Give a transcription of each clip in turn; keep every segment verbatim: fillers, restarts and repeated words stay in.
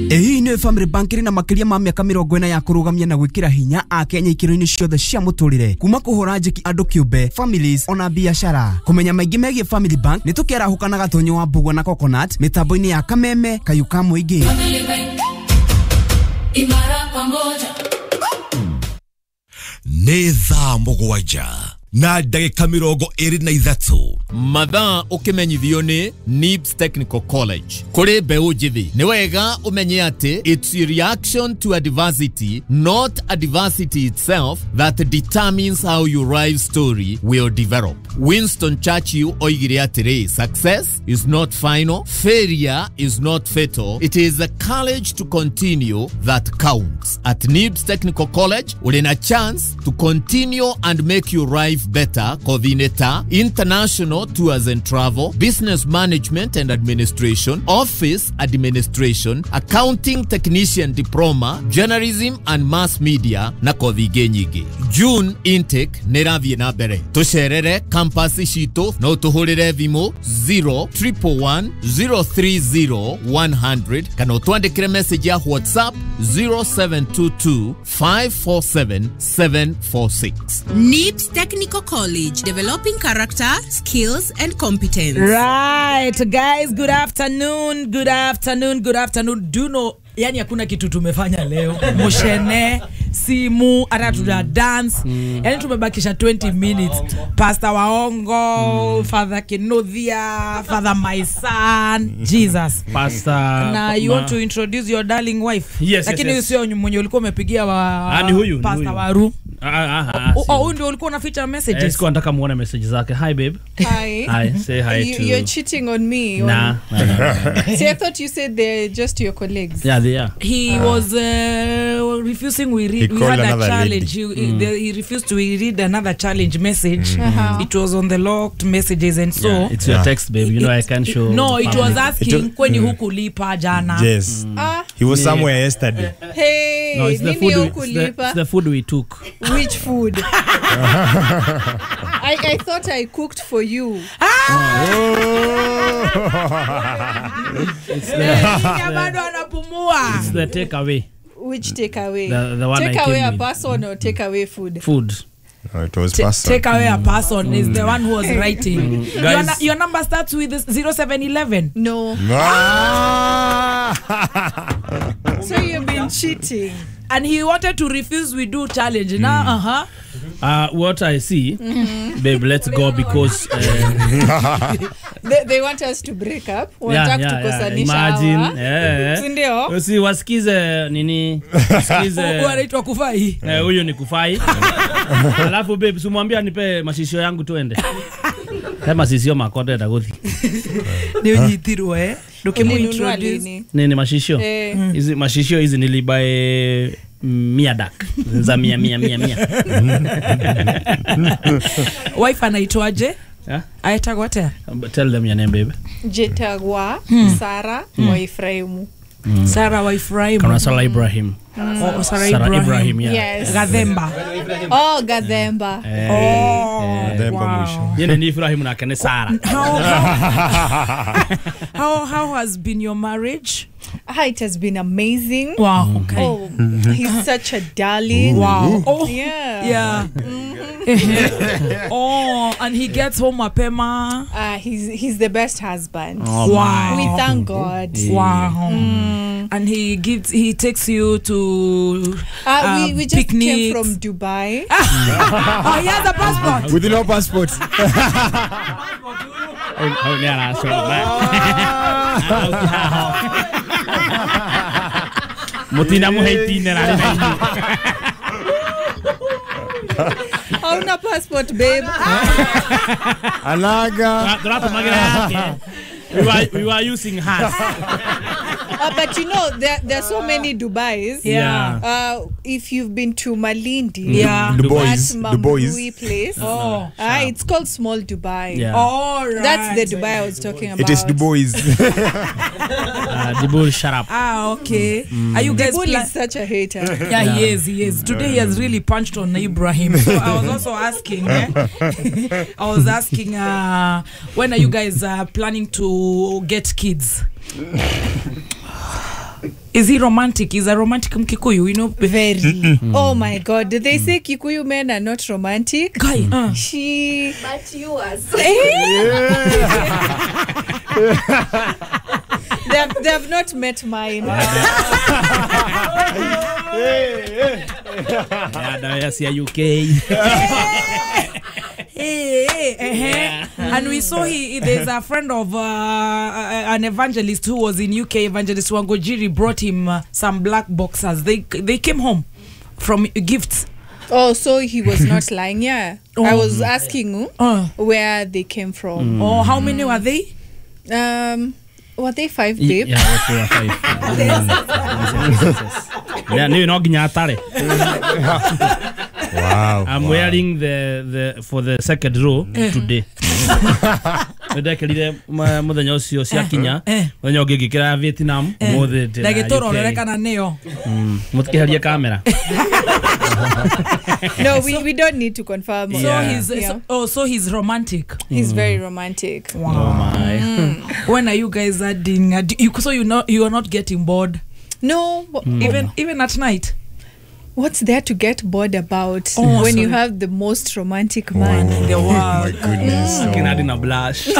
Hii ni Family Bank na makiria ma miaka mirongo ina ya kurugamia na gwikira hinya a Kenya ikiro-ini ciothe cia muturire kuma kuhura njiki andu kiumbe families ona biashara. Kumenya maingi megie Family Bank ni tukiara hukana gatonyo wa Mbugua na Coconut mitambo-ini ya Kameme Kayuka Muingi. Imara pamoja Nĩ thaa mũgwanja na ndagĩka mĩrongo ĩrĩ na ithatũ mathaa ũkĩmenyithio nĩ N I B S Technical College. Kũrĩ mbeũ njĩthĩ nĩ wega ũmenye atĩ it's your reaction to adversity, not adversity itself, that determines how your life story will develop. Winston Churchill oigire atĩrĩ, success is not final, failure is not fatal, it is the courage to continue that counts. At N I B S Technical College ũrĩ na chance to continue and make your life better. Coordinator International Tours and Travel, Business Management and Administration, Office Administration, Accounting Technician Diploma, Journalism and Mass Media na kothi ingĩ nyingĩ. June intake nĩrathiĩ na mbere. Tucerere campus citũ no tuhũrĩre thimũ zero one one zero three zero one hundred kana twandĩkĩre message ya WhatsApp zero seven two two five four seven seven four six. N I B S Technical College, developing character, skills and competence. Right, guys, good afternoon, good afternoon, good afternoon. Do you know, yani hakuna kitu tumefanya leo. Moshene, simu, ata tuda dance. Mm. Yani tumebakisha twenty minutes. Pastor Waongo, mm. Father Kenothia, Father my son, Jesus. Pastor. Now you want to introduce your darling wife? Yes, lakini yes, usio mwenye ulikuwa umepigia wa ah, ni huyu, Pastor ni huyu. Waru. Ah ah ah. Oh, huyu ndio ulikuwa unaficha messages. Eh, sikuwa nataka muone message zake. Hi babe. Hi. Hi, say hi you, to. You're cheating on me. Nah. nah, nah. See, I thought you said they're just your colleagues. Yeah, they are. He uh, was uh, refusing. We read. We had a challenge. He, mm. the, he refused to read another challenge message. Mm. Uh-huh. It was on the locked messages, and so yeah, it's your text, babe. You know I can't show. No, it was asking kwenye hukulipa jana. Yes. Mm. Ah. He was somewhere yesterday. Hey. No, it's the food. We, it's, the, it's the food we took. Which food? I I thought I cooked for you. Ah! Oh. It's the, it's the takeaway. Which takeaway? The, the one take I away a with. person or take away food? Food. No, it was T- person. Take away a person mm. is the one who was writing. Mm. Your, na- your number starts with zero seven eleven. No. Ah! So you've been cheating. And he wanted to refuse we do challenge. Mm. Now, uh-huh. Uh, what I see, mm-hmm. babe, let's go because uh, they, they want us to break up. Want yeah, yeah, yeah, yeah. Imagine, yeah. Sindio? Usi wasikize nini? Wasikize. Wanaitwa Kufai. Eh, huyo ni Kufai. Alafu babe, sumwambia nipe mashisho yangu tuende. Kama sisio makote dagothi. Ni ujitirwe eh. Dokimu introduce. Nini mashisho? Hizi eh. mashisho hizi nilibae miadak. Za mia mia mia mia. Wife anaitwaje? Yeah? Aitagwa wote? Tell them your name, babe. Jetagwa hmm. Sarah hmm. wa Efraimu. Mm. Sarah wa Efraimu. Kana Sarah Ibrahim. Mm. Oh, Sarah, Sarah Ibrahim. Ibrahim, yeah. Yes. Gadhemba. Oh, Gadhemba. Hey. Oh, Gadhemba wow. mwisho. Yeye ni Ibrahim na kane Sarah. How, how, how, how has been your marriage? Ah, it has been amazing. Wow. Okay. Oh, he's such a darling. Wow. Oh, yeah. Yeah. Mm-hmm. Oh, and he gets home mapema. Ah, uh, he's he's the best husband. Oh, wow. We thank God. Wow. Mm. And he gives he takes you to uh, uh we, we just picnics. came from Dubai. Oh, he has a passport. With no passport. Oh, yeah, so Mutina muhaitina na nini? Hauna passport, babe. Alaga. We were we were using hers. Uh, but you know there there are so many Dubais. Yeah. Uh, if you've been to Malindi, yeah, the boys, the boys, place. Oh, ah, it's called Small Dubai. Yeah. Oh, right. That's the Dubai I was talking about. It is the boys. uh, the bull, shut up. Ah, okay. Mm. Are you guys? The bull pla- is such a hater. Yeah, yeah, he is. He is. Today he has really punched on Ibrahim. So I was also asking. Eh? I was asking, uh, when are you guys uh, planning to get kids? Is he romantic? Is a romantic Mkikuyu, you know? Very. Mm-mm. Oh my God. They say Kikuyu men are not romantic. Guy, uh. She. But you are. they, have, they have not met mine. Yeah, that's U K. Hey, hey, hey, yeah. And we saw he there's a friend of uh, an evangelist who was in U K. Evangelist Wangojiri brought him uh, some black boxers. They they came home from gifts. Oh, so he was not lying. Yeah, oh. I was asking you uh. where they came from. Mm. Oh, how many were they? Um, were they five, babe? Yeah, they were five. Yeah, no, not Ginyatare. Wow. I'm wow. wearing the the for the second row today. Ndakirire muthenya ucio cia kinya muthenya ungigikira Vietnam muthe na gitoro rekana neo mutkiharia kamera. No, we we don't need to confirm. So yeah. he's yeah. so, oh so he's romantic. He's mm. very romantic. Wow. Oh my. Mm. When are you guys adding uh, you, so you know you are not getting bored? No, mm. even even at night. What's there to get bored about oh, when sorry. you have the most romantic man oh, in the world? Oh my goodness. I can add in a blush. Hey.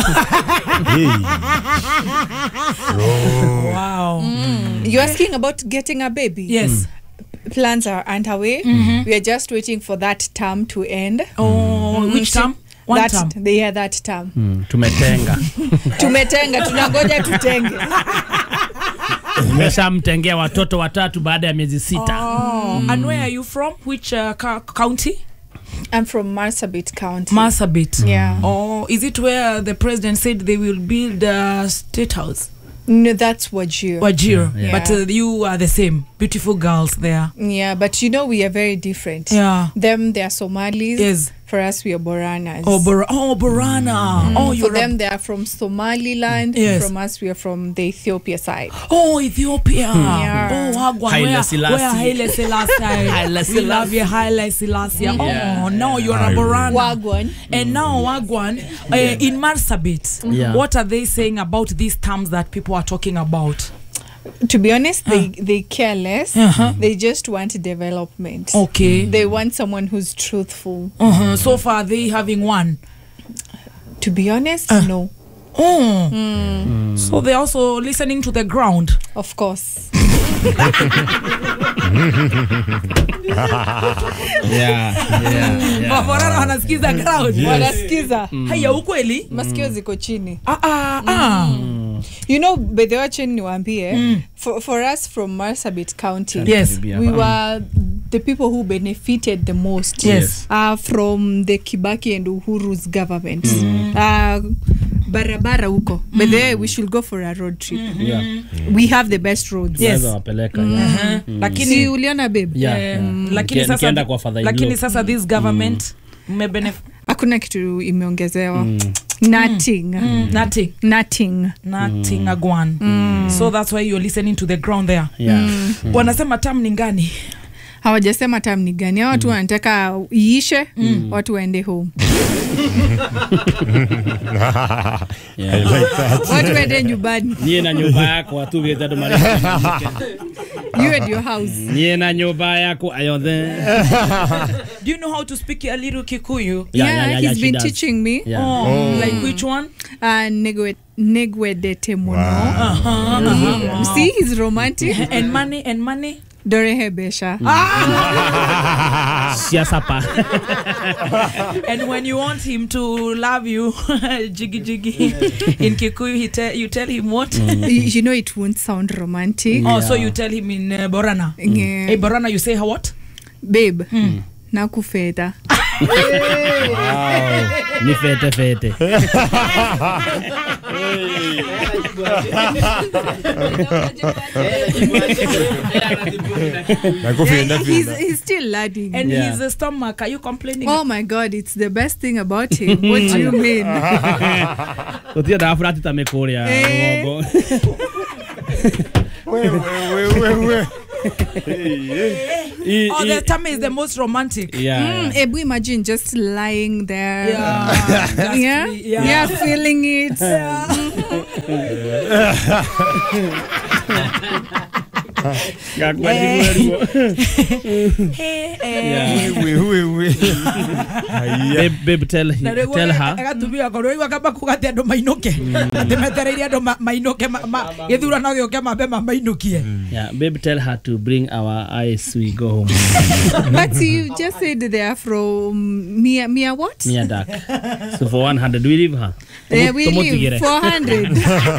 Wow. Mm. You're asking about getting a baby? Yes. Mm. Plans are underway. Mm-hmm. We are just waiting for that term to end. Oh, mm-hmm. Which term? One that, term. They hear that term. Mm. Tumetenga. Tumetenga, tunangoja tutenge. Nimeshamtengea watoto watatu baada ya miezi sita. Oh. Mm. And where are you from? Which uh, ca- county? I'm from Marsabit County. Marsabit. Yeah. Oh, is it where the president said they will build a state house? No, that's Wajir. Wajir. Yeah. But uh, you are the same. Beautiful girls there. Yeah, but you know we are very different. Yeah. Them, they are Somalis. Yes. For us, we are Boranas. Oh, Bor- oh Borana. Mm. Oh, For them, they are from Somaliland. Yes. From us, we are from the Ethiopia side. Oh, Ethiopia. Yeah. Oh, Wagwan. Haile Where, Selassie. where Haile Selassie? Haile We love you, Haile Selassie. Yeah. Oh, now you're Haile. a Borana. Wagwan. And now Wagwan, uh, in Marsabit, Yeah. what are they saying about these terms that people are talking about? To be honest, they, they care less. Uh-huh. They just want development. Okay. They want someone who's truthful. Uh-huh. So far, they having one. To be honest, Uh. no. Oh. Mm. Mm. So they're also listening to the ground. Of course. Yeah, yeah, Waforana wanasikiza ground. Wanasikiza. Haya ukweli? Masikio ziko chini. Ah ah ah. You know, by the way, chini niwaambie, Mm. for for us from Marsabit County, Yes. we were the people who benefited the most. Yes. Uh, from the Kibaki and Uhuru's government. Uh, barabara huko. By the way, we should go for a road trip. Yeah. We have the best roads. Yes. Naweza wapeleka. Uh-huh. Lakini Si uliona babe? Yeah. eh, Mm. lakini Niki- sasa nikienda kwa Father lakini Ilo. sasa this government mmebenefit Hakuna kitu imeongezewa. Nothing. mm. nothing Nothing. nothing agwan. So that's why you're listening to the ground there. Yeah. Wanasema term ni gani? Hawajasema time ni gani. Hao watu wanataka iishe, watu waende home. I like that. Watu waende nyumbani. Niye na nyumba yako watu wetatu mali. You and your house. Niye na nyumba yako ayothe. Do you know how to speak a little Kikuyu? Yeah, Yeah, yeah, yeah, he's she been does. teaching me. Yeah. Oh, like which one? Uh, negwe negwedete mono. Uh-huh. Mm. See, he's romantic. And money and money. Dorehe besha. Siasa pa. And when you want him to love you, jiggy jiggy, in Kikuyu, he te- you tell him what? You, you know it won't sound romantic. Oh, so you tell him in uh, Borana. Yeah. Hey, Borana, you say how what? Babe, nakufeta. Wow. Ni fete fete. Nakupenda He's, penda. he's still learning. And Yeah. his uh, stomach, are you complaining? Oh my God, it's the best thing about him. What do you mean? Utia da afrati tamekoria. Eh. Ngogo. We we we we. I- Oh, I- the tummy is the most romantic. Yeah. Mm, yeah. Ebu, imagine just lying there. Yeah. Just Yeah? be- Yeah, yeah. feeling it. we we we Babe, babe, tell he, tell her. Agatumia korwo igwa kamba kugate andu mainuke atemetereire andu mainuke githura no gioke mambe mainukie. Yeah, babe, tell her to bring our eyes we go home. But you just said they are from Mia Mia what? Mia Duck. So for one hundred, we leave her. Yeah, we leave four hundred.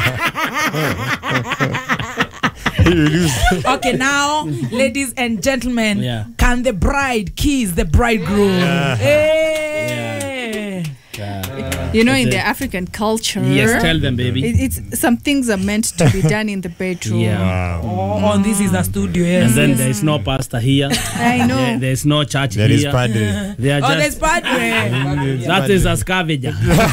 Okay, now, ladies and gentlemen, Yeah. can the bride kiss the bridegroom? Yeah. Hey. Yeah. You know, in the African culture, Yes, tell them, baby. it, it's some things are meant to be done in the bedroom. Yeah. Oh, and this is a studio, yes. And then there is no pastor here. I know. There, there is no church There is here. padre. They are Oh, there's just padre. that is a scavenger.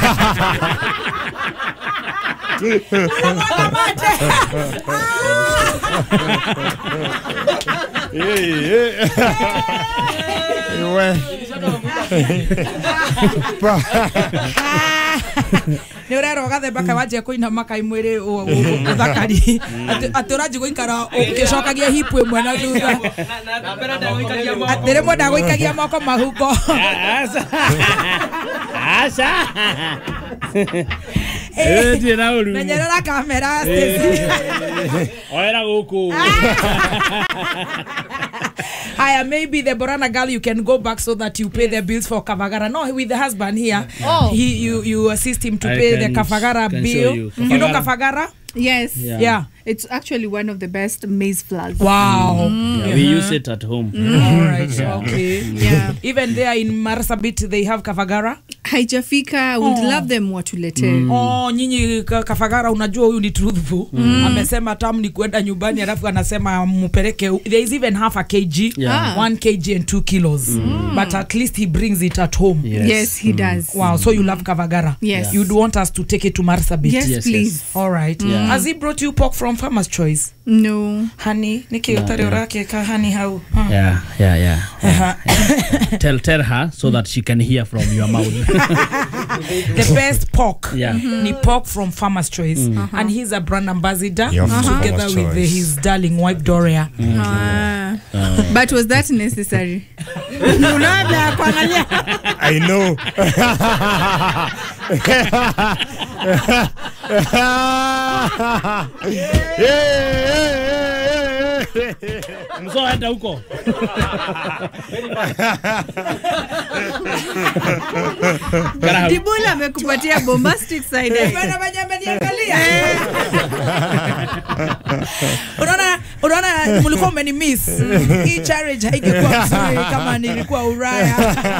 Ni urero gathe baka waje kuina makai mwiri uthakari ati uraji guikara ukicokagia hipu imwe na thutha atire mo ndaguikagia moko mahuko Asa. Eh, tira uru. menyerera kamera Stacy. Oera guku. Aya, maybe the Borana girl, you can go back so that you pay the bills for Kavagara. No, with the husband here, Oh. he you you assist him to I pay can- the Kavagara can bill. show you. You know Kafagara. Kafagara? Yes. Yeah. Yeah. It's actually one of the best maize flours. Wow. Yeah, we use it at home. All right. Okay. Yeah. Even there in Marsabit, they have Kafagara. Haijafika, would Oh. love them watulete. Oh, nyinyi ka- Kafagara, unajua huyu ni truthful. Amesema tam ni kwenda nyumbani alafu anasema mpeleke. There is even half a kg, Yeah. one kg and two kilos. But at least he brings it at home. Yes. Yes, he does. Wow, so you love Kavagara? Yes. You'd want us to take it to Marsabit? Yes, Yes, please. All right. Yeah. Has he brought you pork from Farmer's Choice? No. Honey, niki No, utare yeah. urake ka honey how? Huh. Yeah, yeah, yeah. yeah, yeah. tell tell her so that she can hear from your mouth. The best pork. Yeah. Ni pork from Farmer's Choice. And he's a brand ambassador Yeah, from together Farmer's with the, Choice. his darling wife Doria. Ah. But was that necessary? Unaona kuangalia. I know. Mso hata huko. Dibula amekupatia bombastic side eye. Bana banyameniangalia. Unaona, unaona mlikuwa mmeni miss. Hii challenge haingekuwa nzuri kama nilikuwa Uraya.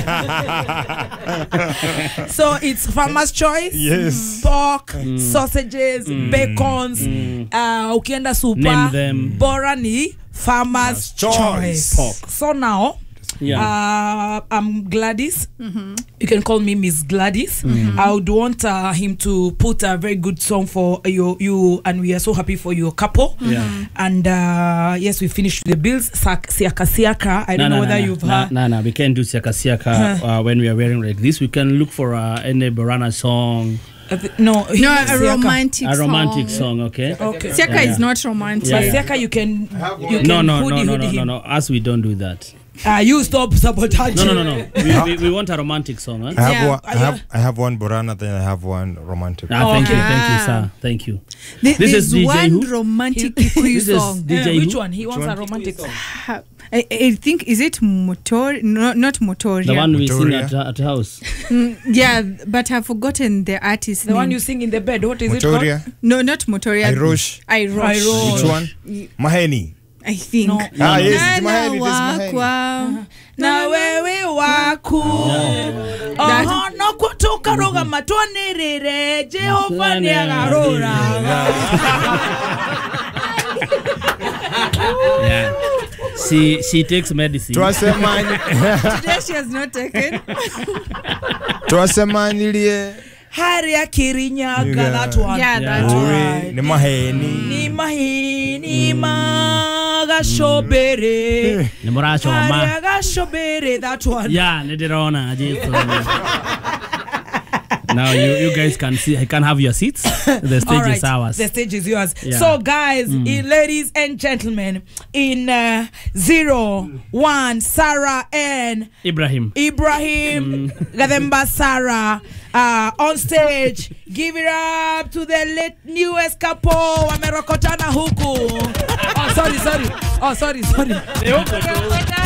So it's Farmer's Choice. Yes. Pork, sausages, bacons, uh, ukienda super. Name them. Bora ni Farmer's Choice. Choice. Pork. So now, Yeah. Uh, I'm Gladys. You can call me Miss Gladys. I would want uh, him to put a very good song for you, you, and we are so happy for your couple. Yeah. And uh, yes, we finished the bills. Sak- Siaka Siaka. I don't know whether you've heard. No, no, we can't do siaka siaka uh, when we are wearing like this. We can look for uh, any Borana song, Uh, th- no, he- No, a Siaka. romantic a romantic song. song, okay? Okay. Siaka Yeah, is yeah. not romantic. Yeah, But yeah. Siaka, you can, you can No, no, hoodie, no, no, hoodie no, no, him. no. Us, we don't do that. Uh, you stop sabotaging. No, no, no, no. We, we, we want a romantic song, huh? I have Yeah, one. I yeah. have. I have one Borana, then I have one romantic. Ah, thank you, Okay. thank you, sir. Thank you. There- This is There's D J one who? romantic Kikuyu This is song. D J Uh, which who? one? He wants a romantic song. Ha- I, I think is it Motor? No, not Motoria. The one we sing Victoria. at, at house. Mm, yeah, but I've forgotten the artist The name. one you sing in the bed. What is Motoria, it called? No, not Motoria. Irosh. Irosh. Irosh. Which one? Maheni. I think. No. Ah, yes, Nana it's Maheni. It is Maheni. wakwa. Na wewe waku oho no kutuka roga matwanirire Jehova ni agarura. Yeah. She she takes medicine. Twasemani. Today she has not taken. Twasemanilie. Hari ya Kirinyaga, Yeah. that one. Yeah, Yeah. that one. Right. Ni Maheni. Ni mahini magashobere. Ni muracho Hari ma. ya gashobere, that one. Yeah, nidirona jesu. Now you, you guys can see, I can have your seats. The stage All right, is ours. the stage is yours. Yeah. So, guys, in, ladies and gentlemen, in uh, zero, one, Sarah and Ibrahim. Ibrahim Gademba Sarah uh, on stage. Give it up to the late newest couple. Wamerokotana huku. Oh, sorry, sorry. Oh, sorry, sorry.